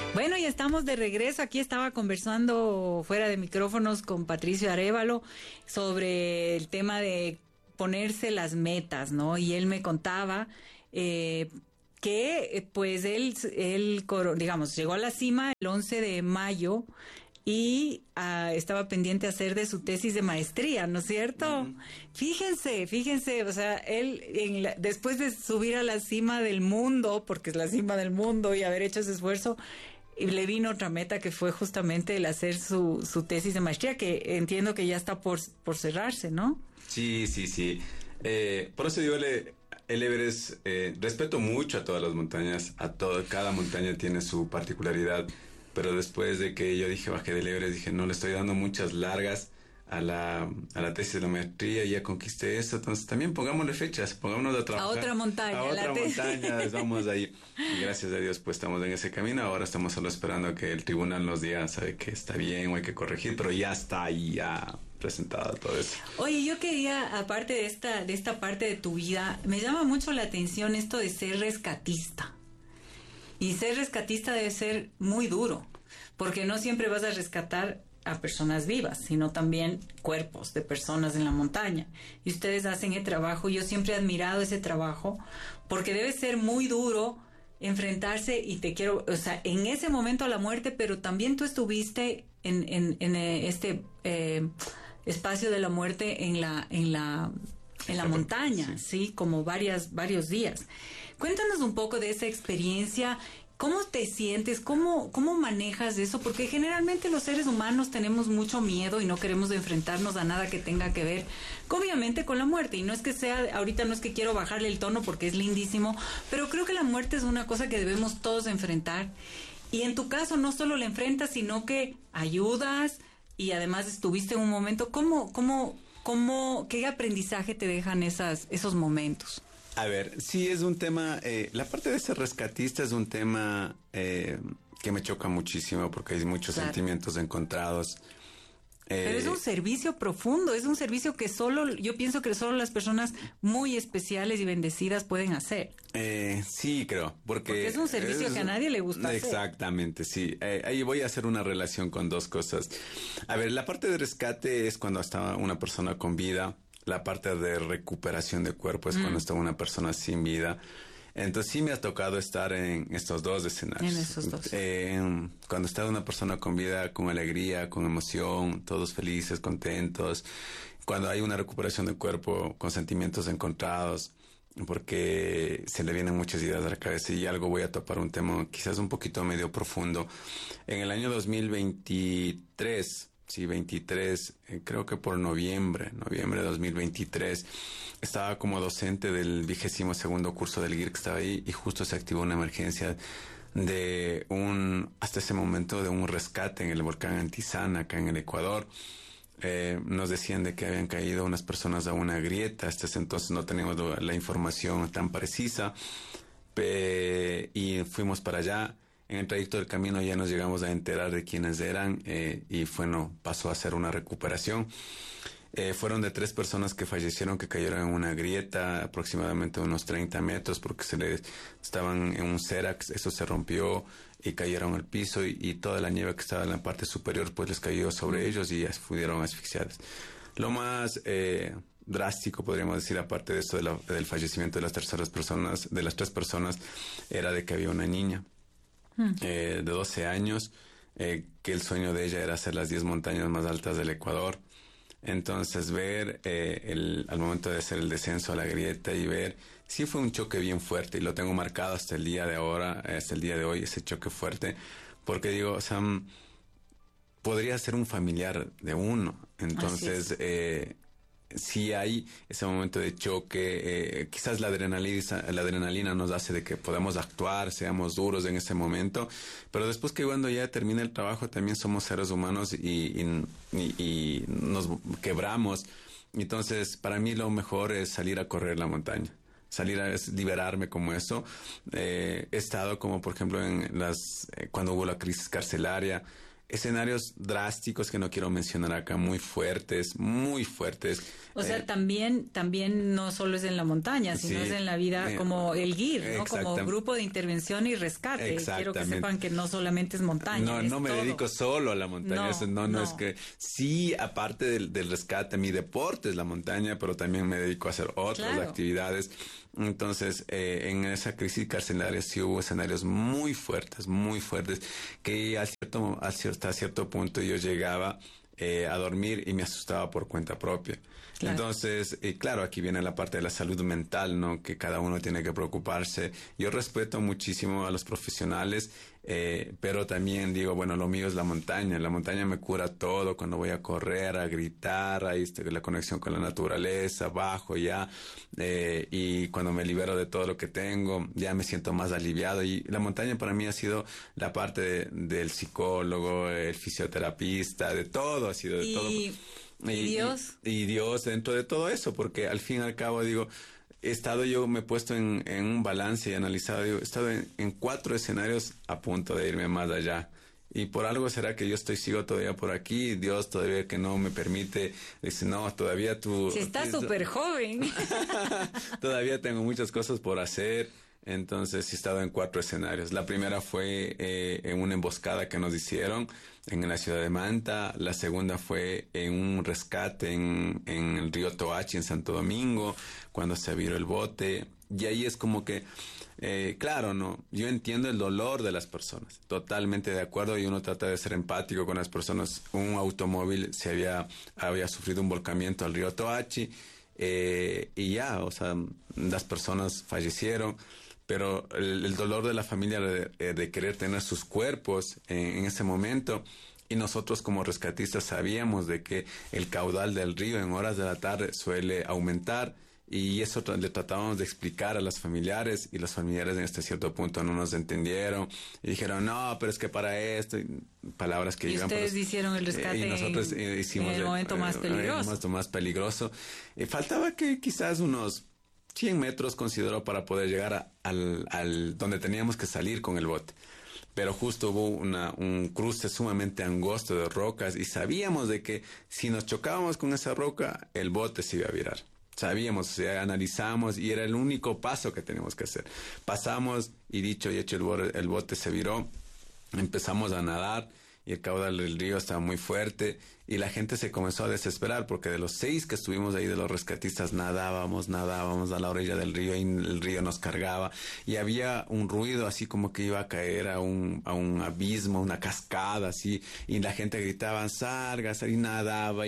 Bueno, y estamos de regreso. Aquí estaba conversando fuera de micrófonos con Patricio Arévalo sobre el tema de ponerse las metas, ¿no? Y él me contaba que pues él, digamos, llegó a la cima el 11 de mayo y estaba pendiente a hacer de su tesis de maestría, ¿no es cierto? Uh-huh. Fíjense, o sea, él después de subir a la cima del mundo, porque es la cima del mundo, y haber hecho ese esfuerzo, le vino otra meta que fue justamente el hacer su tesis de maestría, que entiendo que ya está por cerrarse, ¿no? Sí. Por eso digo, el Everest, respeto mucho a todas las montañas, cada montaña tiene su particularidad, pero después de que yo bajé del Everest, dije, no, le estoy dando muchas largas a la tesis de la maestría, y ya conquisté eso, entonces también pongámosle fechas, pongámonos a trabajar. A otra montaña. Vamos ahí. Y gracias a Dios, pues estamos en ese camino. Ahora estamos solo esperando que el tribunal nos diga, sabe que está bien o hay que corregir, pero ya está ahí, ya presentado todo eso. Oye, yo quería, aparte de esta parte de tu vida, me llama mucho la atención esto de ser rescatista. Y ser rescatista debe ser muy duro, porque no siempre vas a rescatar a personas vivas, sino también cuerpos de personas en la montaña. Y ustedes hacen el trabajo. Yo siempre he admirado ese trabajo, porque debe ser muy duro enfrentarse, y en ese momento a la muerte, pero también tú estuviste en este espacio de la muerte en la montaña, sí, como varios días. Cuéntanos un poco de esa experiencia. ¿Cómo te sientes? ¿Cómo manejas eso? Porque generalmente los seres humanos tenemos mucho miedo y no queremos enfrentarnos a nada que tenga que ver, obviamente, con la muerte. Y no es que ahorita no es que quiero bajarle el tono porque es lindísimo, pero creo que la muerte es una cosa que debemos todos enfrentar. Y en tu caso no solo la enfrentas, sino que ayudas, y además estuviste en un momento. ¿Qué aprendizaje te dejan esos momentos? A ver, sí, es un tema, la parte de ser rescatista es un tema que me choca muchísimo, porque hay muchos sentimientos encontrados. Pero es un servicio profundo, es un servicio que yo pienso que solo las personas muy especiales y bendecidas pueden hacer. Sí, creo, porque es un servicio que a nadie le gusta hacer. Exactamente, sí. Ahí voy a hacer una relación con dos cosas. A ver, la parte de rescate es cuando está una persona con vida. La parte de recuperación de cuerpo es cuando está una persona sin vida. Entonces sí me ha tocado estar en estos dos escenarios. En esos dos. Cuando está una persona con vida, con alegría, con emoción, todos felices, contentos. Cuando hay una recuperación de cuerpo con sentimientos encontrados, porque se le vienen muchas ideas a la cabeza, y algo voy a topar un tema quizás un poquito medio profundo. En el año 2023... Sí, 23, creo que por noviembre de 2023, estaba como docente del 22º curso del GIRC, estaba ahí, y justo se activó una emergencia hasta ese momento, de un rescate en el volcán Antizana, acá en el Ecuador. Nos decían de que habían caído unas personas a una grieta. Hasta ese entonces no teníamos la información tan precisa, y fuimos para allá. En el trayecto del camino ya nos llegamos a enterar de quiénes eran, y pasó a ser una recuperación. Fueron de 3 personas que fallecieron, que cayeron en una grieta aproximadamente unos 30 metros, porque estaban en un cérax, eso se rompió y cayeron al piso, y toda la nieve que estaba en la parte superior pues les cayó sobre ellos y fueron asfixiados. Lo más drástico, podríamos decir, aparte de eso del fallecimiento de las 3 personas, era de que había una niña de 12 años, que el sueño de ella era hacer las 10 montañas más altas del Ecuador. Entonces ver al momento de hacer el descenso a la grieta y ver, sí fue un choque bien fuerte, y lo tengo marcado hasta el día de hoy, ese choque fuerte, porque digo, o sea, podría ser un familiar de uno. Entonces sí hay ese momento de choque. Quizás la adrenalina nos hace de que podamos actuar, seamos duros en ese momento, pero después, que cuando ya termina el trabajo, también somos seres humanos y nos quebramos. Entonces para mí lo mejor es salir a correr la montaña, liberarme como eso. He estado como, por ejemplo, cuando hubo la crisis carcelaria, escenarios drásticos que no quiero mencionar acá, muy fuertes, muy fuertes. O sea, también no solo es en la montaña, sino es en la vida como el GIR, ¿no? Como grupo de intervención y rescate. Quiero que sepan que no solamente es montaña. No me dedico solo a la montaña. No es que sí, aparte del rescate, mi deporte es la montaña, pero también me dedico a hacer otras actividades. Entonces, en esa crisis carcelaria sí hubo escenarios muy fuertes, que hasta cierto punto yo llegaba a dormir y me asustaba por cuenta propia. Claro. Entonces, claro, aquí viene la parte de la salud mental, ¿no? Que cada uno tiene que preocuparse. Yo respeto muchísimo a los profesionales, pero también digo, bueno, lo mío es la montaña. La montaña me cura todo. Cuando voy a correr, a gritar, ahí la conexión con la naturaleza, bajo ya, y cuando me libero de todo lo que tengo, ya me siento más aliviado. Y la montaña para mí ha sido la parte del psicólogo, el fisioterapista, de todo, ha sido de todo. ¿Y Dios? Y Dios dentro de todo eso, porque al fin y al cabo, digo, me he puesto en un balance y analizado, digo, he estado en 4 escenarios a punto de irme más allá. Y por algo será que yo sigo todavía por aquí, Dios todavía que no me permite, dice, no, todavía tú... Si estás súper joven. Todavía tengo muchas cosas por hacer. Entonces he estado en 4 escenarios. La primera fue en una emboscada que nos hicieron en la ciudad de Manta. La segunda fue en un rescate en el río Toachi, en Santo Domingo, cuando se viró el bote. Y ahí es como que, claro, no, yo entiendo el dolor de las personas, totalmente de acuerdo, y uno trata de ser empático con las personas. Un automóvil había sufrido un volcamiento al río Toachi, y ya, o sea, las personas fallecieron. Pero el dolor de la familia de querer tener sus cuerpos en ese momento, y nosotros como rescatistas sabíamos de que el caudal del río en horas de la tarde suele aumentar, y eso le tratábamos de explicar a los familiares, y los familiares en este cierto punto no nos entendieron y dijeron, no, pero es que para esto, palabras que llegan. Y ustedes hicieron el rescate y nosotros hicimos en el momento más peligroso. El momento más peligroso. Faltaba que quizás unos 100 metros consideró para poder llegar al donde teníamos que salir con el bote. Pero justo hubo un cruce sumamente angosto de rocas, y sabíamos de que si nos chocábamos con esa roca, el bote se iba a virar. Sabíamos, o sea, analizamos, y era el único paso que teníamos que hacer. Pasamos, y dicho y hecho, el bote se viró. Empezamos a nadar, y el caudal del río estaba muy fuerte, y la gente se comenzó a desesperar, porque de los 6 que estuvimos ahí de los rescatistas nadábamos a la orilla del río, y el río nos cargaba, y había un ruido así como que iba a caer a un abismo, una cascada así, y la gente gritaba, salga, y nadaba,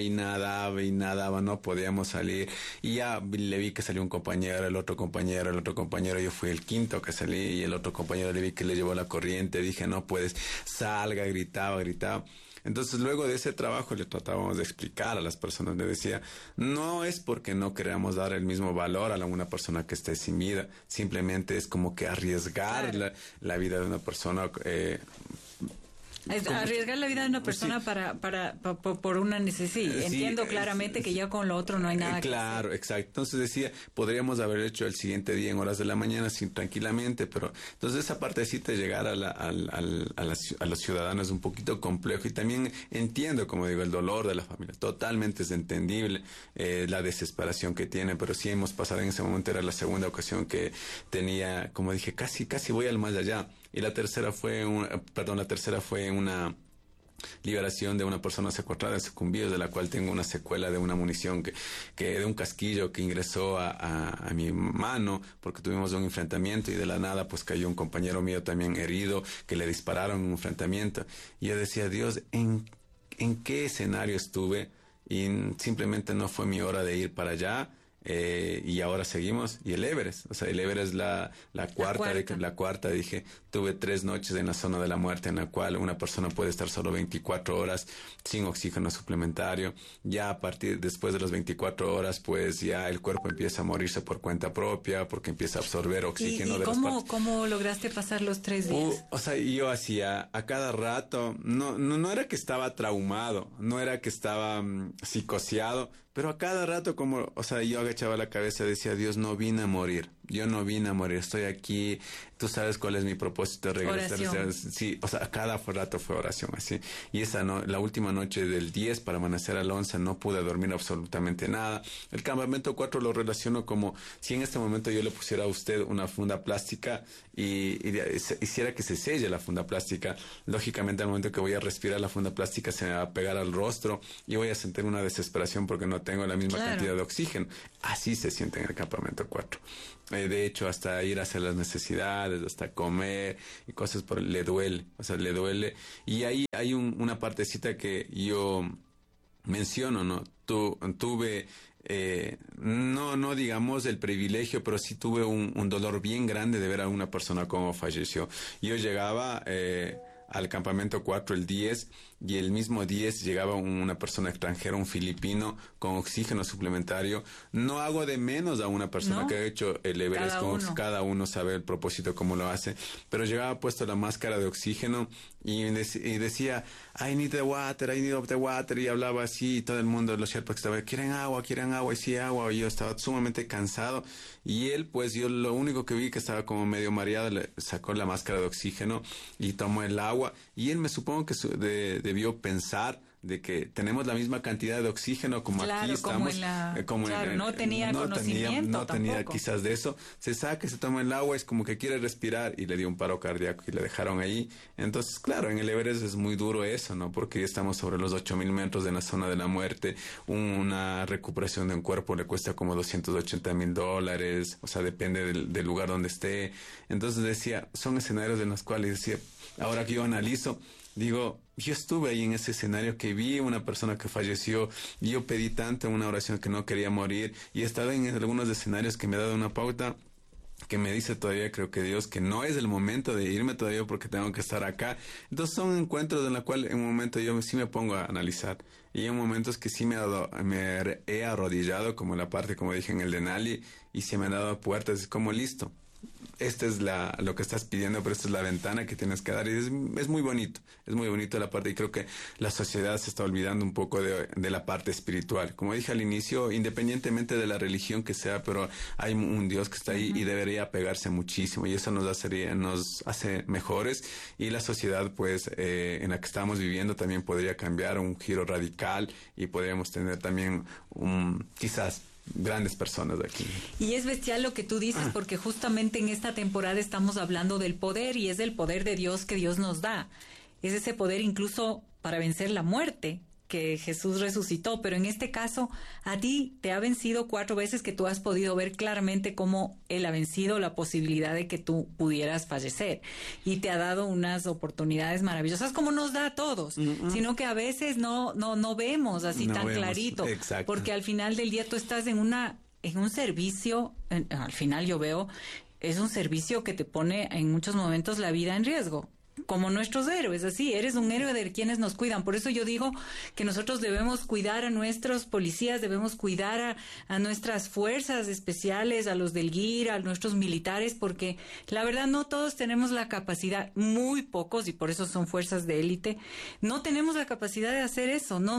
no podíamos salir, y ya le vi que salió un compañero, el otro compañero, yo fui el quinto que salí, y el otro compañero le vi que le llevó la corriente, dije, no puedes, salga, gritaba. Entonces, luego de ese trabajo le tratábamos de explicar a las personas, le decía, no es porque no queramos dar el mismo valor a una persona que esté sin vida, simplemente es como que arriesgar la vida de una persona. Arriesgar la vida de una persona por una necesidad. Entiendo claramente que ya con lo otro no hay nada claro, que hacer. Exacto. Entonces decía, podríamos haber hecho el siguiente día en horas de la mañana tranquilamente, pero entonces esa partecita de llegar a los ciudadanos es un poquito complejo, y también entiendo, como digo, el dolor de la familia. Totalmente es entendible la desesperación que tienen, pero sí hemos pasado en ese momento, era la segunda ocasión que tenía, como dije, casi voy al más allá. Y la tercera fue una liberación de una persona secuestrada en Sucumbíos, de la cual tengo una secuela de una munición que de un casquillo que ingresó a mi mano, porque tuvimos un enfrentamiento, y de la nada pues cayó un compañero mío también herido, que le dispararon en un enfrentamiento. Y yo decía, Dios, ¿en qué escenario estuve? Y simplemente no fue mi hora de ir para allá. Y ahora seguimos, y el Everest, o sea, el Everest la cuarta, dije, tuve 3 noches en la zona de la muerte, en la cual una persona puede estar solo 24 horas sin oxígeno suplementario. Ya después de las 24 horas, pues ya el cuerpo empieza a morirse por cuenta propia, porque empieza a absorber oxígeno. ¿Y cómo lograste pasar los 3 días? O sea, yo hacía a cada rato, no era que estaba traumado, no era que estaba psicoseado, pero a cada rato yo agachaba la cabeza y decía, Dios, no vine a morir, yo no vine a morir, estoy aquí, tú sabes cuál es mi propósito, regresar. Sí, o sea, cada rato fue oración, así. Y la última noche del 10 para amanecer al 11 no pude dormir absolutamente nada. El campamento 4 lo relaciono como si en este momento yo le pusiera a usted una funda plástica y hiciera que se selle la funda plástica. Lógicamente, al momento que voy a respirar, la funda plástica se me va a pegar al rostro y voy a sentir una desesperación porque no tengo la misma cantidad de oxígeno. Así se siente en el campamento 4. De hecho, hasta ir a hacer las necesidades, hasta comer y cosas le duele, o sea, le duele. Y ahí hay una partecita que yo menciono, ¿no? Tuve, no digamos el privilegio, pero sí tuve un dolor bien grande de ver a una persona como falleció. Yo llegaba al campamento 4 el 10 y el mismo 10 llegaba una persona extranjera, un filipino con oxígeno suplementario. No hago de menos a una persona que ha hecho el Everest, cada uno sabe el propósito cómo lo hace, pero llegaba puesto la máscara de oxígeno y decía I need the water, y hablaba así y todo el mundo, los sherpas que estaban, quieren agua, y sí, agua, y yo estaba sumamente cansado y él, pues yo lo único que vi que estaba como medio mareado, le sacó la máscara de oxígeno y tomó el agua y él me supongo que debió pensar de que tenemos la misma cantidad de oxígeno como aquí estamos. No tenía conocimiento. No tenía quizás de eso. Se saca, se toma el agua, es como que quiere respirar y le dio un paro cardíaco y le dejaron ahí. Entonces, claro, en el Everest es muy duro eso, ¿no? Porque ya estamos sobre los 8,000 metros de la zona de la muerte. Una recuperación de un cuerpo le cuesta como $280,000. O sea, depende del lugar donde esté. Entonces decía, son escenarios en los cuales decía, ahora que yo analizo, digo, yo estuve ahí en ese escenario que vi una persona que falleció y yo pedí tanto en una oración que no quería morir y he estado en algunos escenarios que me ha dado una pauta que me dice todavía, creo que Dios, que no es el momento de irme todavía porque tengo que estar acá. Entonces son encuentros en los cuales en un momento yo sí me pongo a analizar y en momentos que sí me he arrodillado, como la parte, como dije, en el Denali, y se me han dado puertas, es como listo. Esta es lo que estás pidiendo, pero esta es la ventana que tienes que dar. Y es muy bonito la parte, y creo que la sociedad se está olvidando un poco de la parte espiritual. Como dije al inicio, independientemente de la religión que sea, pero hay un Dios que está ahí y debería apegarse muchísimo, y eso nos hace mejores, y la sociedad pues en la que estamos viviendo también podría cambiar, un giro radical, y podríamos tener también quizás grandes personas de aquí. Y es bestial lo que tú dices, porque justamente en esta temporada estamos hablando del poder, y es el poder de Dios que Dios nos da. Es ese poder incluso para vencer la muerte que Jesús resucitó, pero en este caso a ti te ha vencido 4 veces, que tú has podido ver claramente cómo Él ha vencido la posibilidad de que tú pudieras fallecer, y te ha dado unas oportunidades maravillosas como nos da a todos, sino que a veces no vemos así tan clarito. Exacto. Porque al final del día tú estás en un servicio, al final yo veo, es un servicio que te pone en muchos momentos la vida en riesgo, como nuestros héroes, así, eres un héroe de quienes nos cuidan. Por eso yo digo que nosotros debemos cuidar a nuestros policías, debemos cuidar a nuestras fuerzas especiales, a los del GIR, a nuestros militares, porque la verdad no todos tenemos la capacidad, muy pocos, y por eso son fuerzas de élite, no tenemos la capacidad de hacer eso, no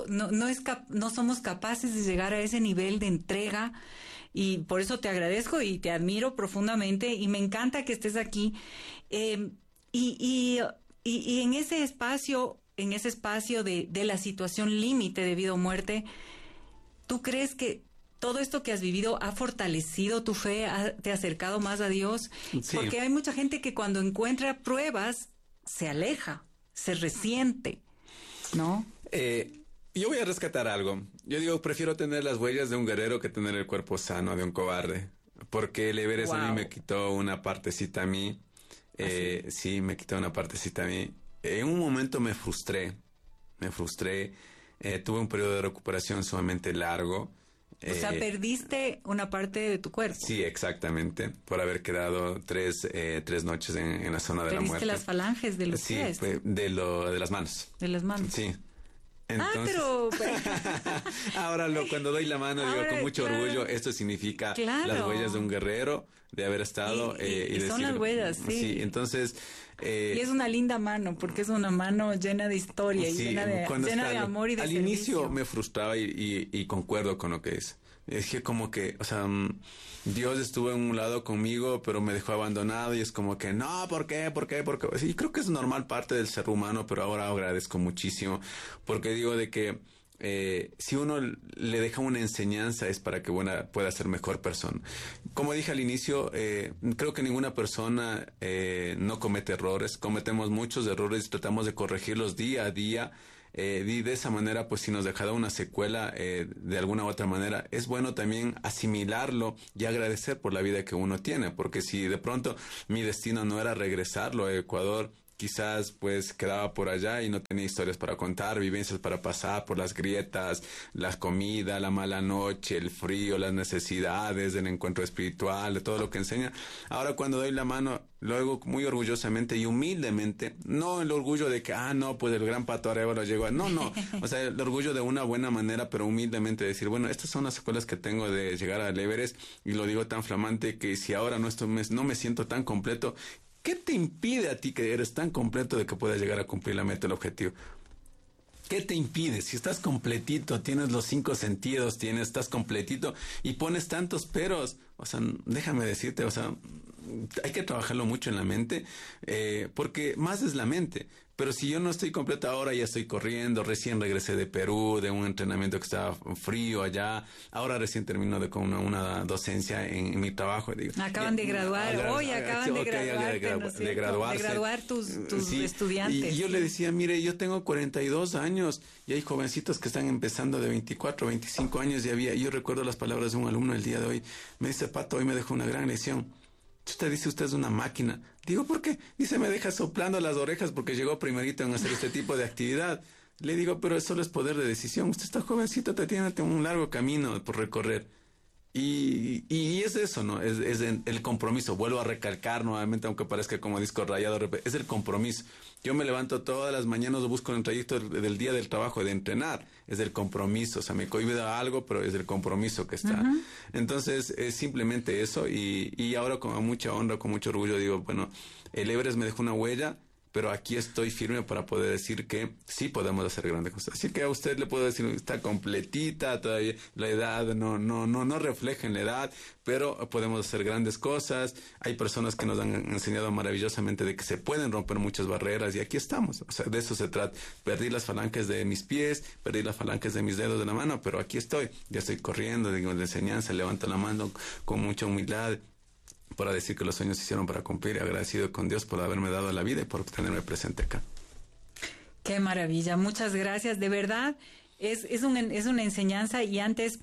somos capaces de llegar a ese nivel de entrega. Y por eso te agradezco y te admiro profundamente, y me encanta que estés aquí. Y en ese espacio de la situación límite de vida o muerte, ¿tú crees que todo esto que has vivido ha fortalecido tu fe, te ha acercado más a Dios? Sí. Porque hay mucha gente que cuando encuentra pruebas se aleja, se resiente, ¿no? Yo voy a rescatar algo. Yo digo, prefiero tener las huellas de un guerrero que tener el cuerpo sano de un cobarde, porque el Everest a mí me quitó una partecita a mí. Sí, me quitó una partecita a mí. En un momento me frustré. Tuve un periodo de recuperación sumamente largo. O sea, perdiste una parte de tu cuerpo. Sí, exactamente. Por haber quedado 3 noches en la zona de la muerte. ¿Perdiste las falanges de los pies? Sí, de las manos. De las manos. Sí. Entonces, ahora cuando doy la mano digo con mucho orgullo, esto significa las huellas de un guerrero, de haber estado y son las huellas, sí. Sí, entonces y es una linda mano, porque es una mano llena de historia, y llena de amor y de al servicio. Inicio me frustraba y concuerdo con lo que es, Es que como que, o sea, Dios estuvo en un lado conmigo, pero me dejó abandonado y es como que, no, ¿por qué? ¿Por qué? ¿Por qué? Sí, creo que es normal parte del ser humano, pero ahora agradezco muchísimo porque digo de que si uno le deja una enseñanza es para que pueda ser mejor persona. Como dije al inicio, creo que ninguna persona no comete errores, cometemos muchos errores y tratamos de corregirlos día a día. Y de esa manera, pues si nos dejará una secuela de alguna u otra manera, es bueno también asimilarlo y agradecer por la vida que uno tiene, porque si de pronto mi destino no era regresarlo a Ecuador, quizás pues quedaba por allá y no tenía historias para contar, vivencias para pasar por las grietas, la comida, la mala noche, el frío, las necesidades, el encuentro espiritual, de todo lo que enseña. Ahora cuando doy la mano, lo hago muy orgullosamente y humildemente, no el orgullo de que, no, pues el gran Pato Arévalo llegó, no, o sea, el orgullo de una buena manera, pero humildemente decir, bueno, estas son las secuelas que tengo de llegar al Everest, y lo digo tan flamante que si ahora no me siento tan completo, ¿qué te impide a ti que eres tan completo de que puedas llegar a cumplir la meta, el objetivo? ¿Qué te impide? Si estás completito, tienes los 5 sentidos, estás completito y pones tantos peros, o sea, déjame decirte, o sea, hay que trabajarlo mucho en la mente, porque más es la mente. Pero si yo no estoy completo ahora, ya estoy corriendo, recién regresé de Perú, de un entrenamiento que estaba frío allá, ahora recién termino con una docencia en mi trabajo. Digo, acaban de graduar, acaban de graduar tus sí, estudiantes. Y yo le decía, mire, yo tengo 42 años y hay jovencitos que están empezando de 24, 25 años yo recuerdo las palabras de un alumno el día de hoy, me dice, Pato, hoy me dejó una gran lección. Usted dice, usted es una máquina. Digo, ¿por qué? Dice, me deja soplando las orejas porque llegó primerito en hacer este tipo de actividad. Le digo, pero eso solo es poder de decisión. Usted está jovencito, tiene un largo camino por recorrer. Y es eso, ¿no? Es el compromiso. Vuelvo a recalcar nuevamente, aunque parezca como disco rayado, es el compromiso. Yo me levanto todas las mañanas, busco en el trayecto del día del trabajo, de entrenar. Es el compromiso. O sea, me cohibe algo, pero es el compromiso que está. Uh-huh. Entonces, es simplemente eso. Y ahora con mucha honra, con mucho orgullo, digo, bueno, el Everest me dejó una huella, pero aquí estoy firme para poder decir que sí podemos hacer grandes cosas. Así que a usted le puedo decir, está completita, todavía la edad no refleja en la edad, pero podemos hacer grandes cosas. Hay personas que nos han enseñado maravillosamente de que se pueden romper muchas barreras y aquí estamos. O sea, de eso se trata. Perdí las falanges de mis pies, perdí las falanges de mis dedos de la mano, pero aquí estoy. Ya estoy corriendo, digo, de enseñanza, levanto la mano con mucha humildad, para decir que los sueños se hicieron para cumplir, agradecido con Dios por haberme dado la vida y por tenerme presente acá. Qué maravilla, muchas gracias, de verdad, es una enseñanza y antes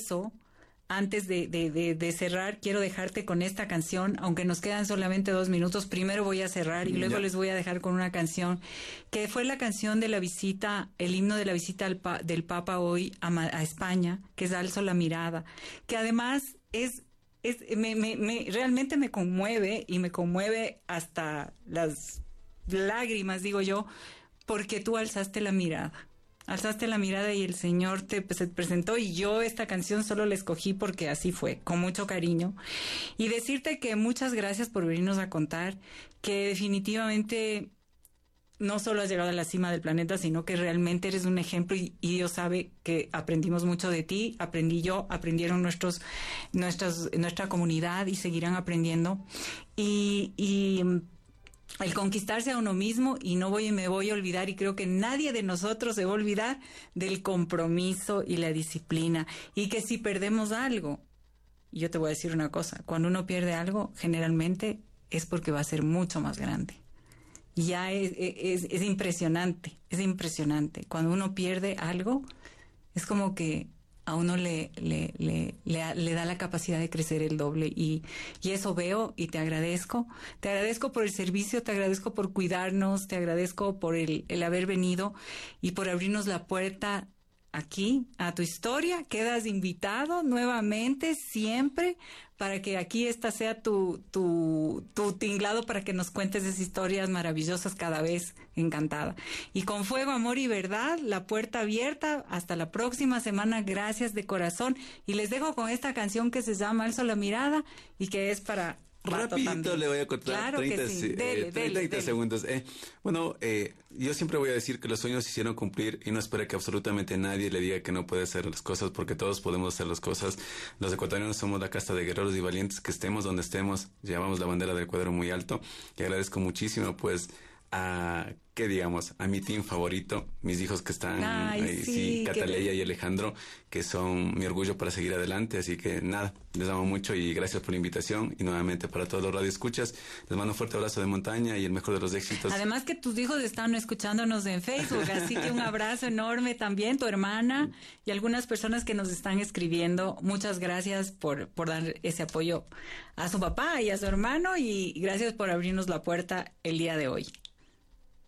de cerrar, quiero dejarte con esta canción, aunque nos quedan solamente 2 minutos, primero voy a cerrar y luego les voy a dejar con una canción, que fue la canción de la visita, el himno de la visita del Papa hoy a España, que es Alzo la mirada, que además realmente me conmueve y me conmueve hasta las lágrimas, digo yo, porque tú alzaste la mirada y el Señor se presentó y yo esta canción solo la escogí porque así fue, con mucho cariño. Y decirte que muchas gracias por venirnos a contar que definitivamente no solo has llegado a la cima del planeta, sino que realmente eres un ejemplo y Dios sabe que aprendimos mucho de ti, aprendí yo, aprendieron nuestra comunidad y seguirán aprendiendo. Y el conquistarse a uno mismo y me voy a olvidar y creo que nadie de nosotros se va a olvidar del compromiso y la disciplina y que si perdemos algo, yo te voy a decir una cosa, cuando uno pierde algo generalmente es porque va a ser mucho más grande. Ya es impresionante, Cuando uno pierde algo, es como que a uno le da la capacidad de crecer el doble y eso veo y te agradezco por el servicio, te agradezco por cuidarnos, te agradezco por el haber venido y por abrirnos la puerta aquí a tu historia. Quedas invitado nuevamente siempre para que aquí esta sea tu tinglado para que nos cuentes esas historias maravillosas cada vez. Encantada. Y con fuego, amor y verdad, la puerta abierta. Hasta la próxima semana. Gracias de corazón. Y les dejo con esta canción que se llama Alzo la mirada y que es para rato rapidito también. le voy a contar. Claro 30, que sí. Dele, 30 segundos. Yo siempre voy a decir que los sueños se hicieron cumplir y no espera que absolutamente nadie le diga que no puede hacer las cosas, porque todos podemos hacer las cosas. Los ecuatorianos somos la casta de guerreros y valientes, que estemos donde estemos, llevamos la bandera del Ecuador muy alto, y agradezco muchísimo pues a mi team favorito, mis hijos que están ahí, sí, Cataleya y Alejandro, que son mi orgullo para seguir adelante. Así que nada, les amo mucho y gracias por la invitación. Y nuevamente para todos los radioescuchas, les mando un fuerte abrazo de montaña y el mejor de los éxitos. Además que tus hijos están escuchándonos en Facebook, así que un abrazo enorme también, tu hermana y algunas personas que nos están escribiendo. Muchas gracias por dar ese apoyo a su papá y a su hermano, y gracias por abrirnos la puerta el día de hoy.